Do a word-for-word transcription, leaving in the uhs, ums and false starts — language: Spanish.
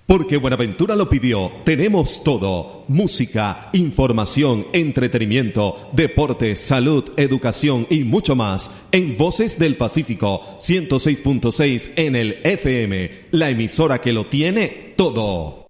Porque Buenaventura lo pidió, tenemos todo: música, información, entretenimiento, deportes, salud, educación y mucho más en Voces del Pacífico ciento seis punto seis en el F M, la emisora que lo tiene todo.